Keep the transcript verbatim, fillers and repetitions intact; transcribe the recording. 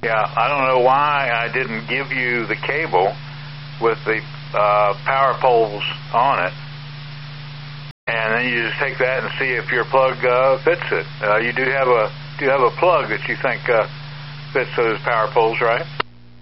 Yeah, I don't know why I didn't give you the cable with the uh, power poles on it, and then you just take that and see if your plug uh, fits it. Uh, you do have a do have a plug that you think uh, fits those power poles, right?